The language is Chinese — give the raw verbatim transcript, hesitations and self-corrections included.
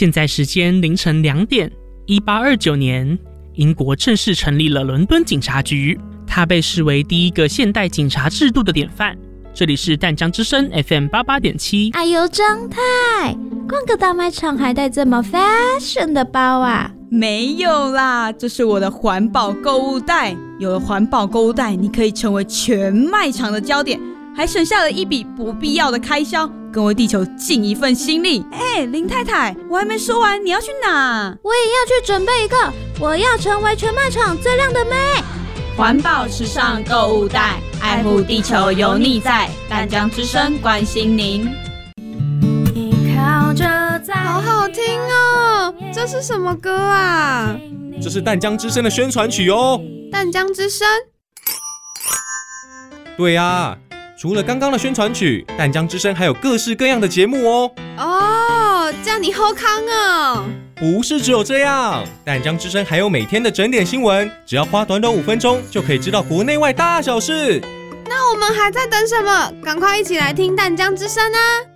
现在时间凌晨两点。一八二九年，英国正式成立了伦敦警察局，它被视为第一个现代警察制度的典范。这里是淡江之声 F M 八八点七。 哎呦，张太，逛个大卖场还带这么 fashion 的包啊？ 没有啦，这是我的环保购物袋。有了环保购物袋，你可以成为全卖场的焦点，还省下了一笔不必要的开销，更为地球尽一份心力。哎，林太太，我还没说完，你要去哪？ 我也要去准备一个，我要成为全卖场最亮的妹。 环保时尚购物袋，爱护地球有你在，淡江之声关心您。 好好听哦，这是什么歌啊？ 这是淡江之声的宣传曲哦。 淡江之声？ 对啊，除了刚刚的宣传曲，淡江之声还有各式各样的节目哦。 哦，这样你好康哦。 不是只有这样，淡江之声还有每天的整点新闻，只要花短短五分钟就可以知道国内外大小事。 那我们还在等什么？赶快一起来听淡江之声啊！